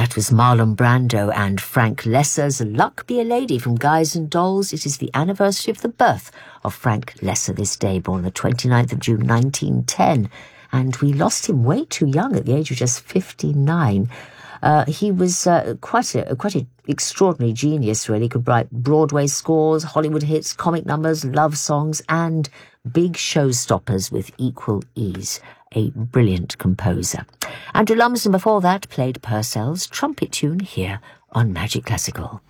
That was Marlon Brando and Frank Lesser's Luck Be a Lady from Guys and Dolls. It is the anniversary of the birth of Frank Lesser this day, born the 29th of June 1910. And we lost him way too young at the age of just 59. He was quite an extraordinary genius, really. Could write Broadway scores, Hollywood hits, comic numbers, love songs, and big showstoppers with equal ease. A brilliant composer. Andrew Lumsden before that played Purcell's trumpet tune here on Magic Classical.